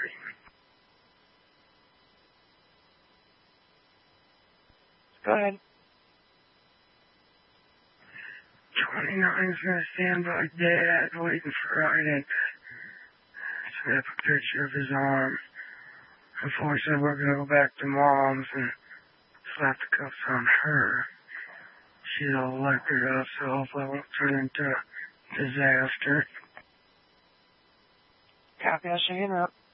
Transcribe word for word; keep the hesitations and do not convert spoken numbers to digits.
Go ahead. twenty-nine's gonna stand by Dad waiting for Ryan. Snap a picture of his arm. Unfortunately, we're gonna go back to Mom's and slap the cuffs on her. She's all liquored up, so hopefully it won't turn into a disaster. Copy, I'll show you in up.